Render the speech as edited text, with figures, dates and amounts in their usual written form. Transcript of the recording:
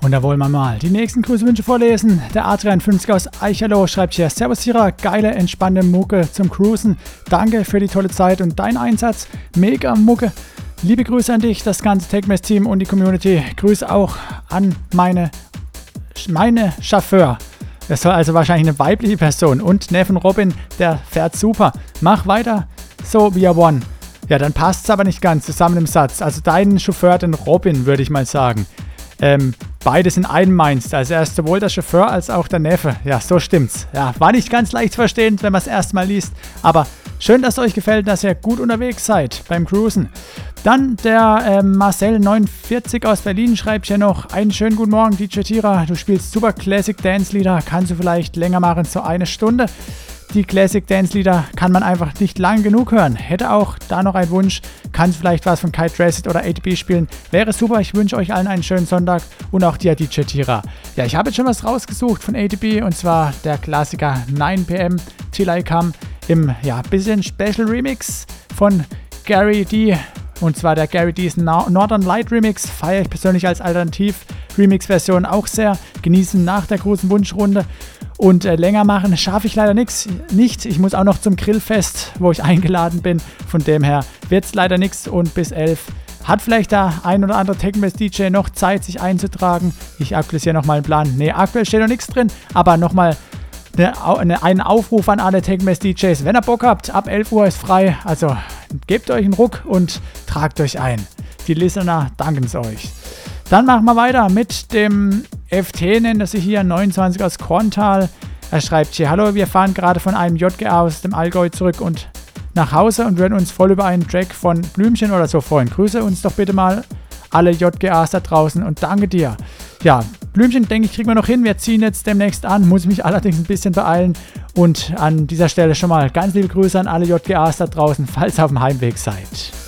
Und da wollen wir mal die nächsten Grüßwünsche vorlesen. Der A53 aus Eicherloh schreibt hier: Servus Sira, geile, entspannte Mucke zum Cruisen. Danke für die tolle Zeit und deinen Einsatz. Mega Mucke. Liebe Grüße an dich, das ganze TechMess-Team und die Community. Grüße auch an meine Chauffeur. Das soll also wahrscheinlich eine weibliche Person. Und Neffen Robin, der fährt super. Mach weiter so, we are one. Ja, dann passt es aber nicht ganz zusammen im Satz. Also deinen Chauffeur, den Robin, würde ich mal sagen. Beides in einem meinst. Also er ist sowohl der Chauffeur als auch der Neffe. Ja, so stimmt's. Ja, war nicht ganz leicht zu verstehen, wenn man es erst mal liest. Aber schön, dass es euch gefällt, dass ihr gut unterwegs seid beim Cruisen. Dann der Marcel49 aus Berlin schreibt hier noch: Einen schönen guten Morgen, DJ Tira. Du spielst super Classic Dance Lieder. Kannst du vielleicht länger machen, so eine Stunde? Die Classic Dance Lieder kann man einfach nicht lang genug hören. Hätte auch da noch einen Wunsch. Kannst vielleicht was von Kite Drassit oder ATB spielen? Wäre super. Ich wünsche euch allen einen schönen Sonntag und auch dir, DJ Tira. Ja, ich habe jetzt schon was rausgesucht von ATB und zwar der Klassiker 9 PM Till I Come im bisschen Special Remix von Gary D. Und zwar der Gary D's Northern Light Remix. Feiere ich persönlich als Alternativ-Remix-Version auch sehr. Genießen nach der großen Wunschrunde. Und länger machen schaffe ich leider nicht. Ich muss auch noch zum Grillfest, wo ich eingeladen bin. Von dem her wird es leider nichts. Und bis 11 hat vielleicht der ein oder andere TechMess-DJ noch Zeit, sich einzutragen. Ich aktualisiere nochmal einen Plan. Ne, aktuell steht noch nichts drin. Aber nochmal einen Aufruf an alle TechMess-DJs. Wenn ihr Bock habt, ab 11 Uhr ist frei. Also gebt euch einen Ruck und tragt euch ein. Die Listener danken es euch. Dann machen wir weiter mit dem FT, nennt er sich hier, 29 aus Korntal. Er schreibt hier: Hallo, wir fahren gerade von einem JGA aus dem Allgäu zurück und nach Hause und würden uns voll über einen Track von Blümchen oder so freuen. Grüße uns doch bitte mal alle JGAs da draußen und danke dir. Ja, Blümchen, denke ich, kriegen wir noch hin. Wir ziehen jetzt demnächst an, muss mich allerdings ein bisschen beeilen. Und an dieser Stelle schon mal ganz liebe Grüße an alle JGAs da draußen, falls ihr auf dem Heimweg seid.